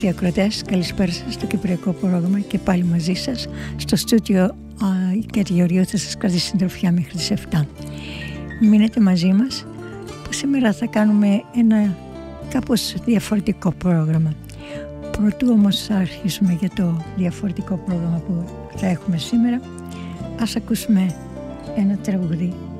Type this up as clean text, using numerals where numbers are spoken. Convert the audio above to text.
Ακροατές, καλησπέρα σας στο Κυπριακό Πρόγραμμα και πάλι μαζί σας στο στούντιο. Η Γεωργίου θα σας κρατήσει συντροφιά μέχρι τις 7. Μείνετε μαζί μας που σήμερα θα κάνουμε ένα κάπως διαφορετικό πρόγραμμα. Πρωτού όμως αρχίσουμε για το διαφορετικό πρόγραμμα που θα έχουμε σήμερα, ας ακούσουμε ένα τραγούδι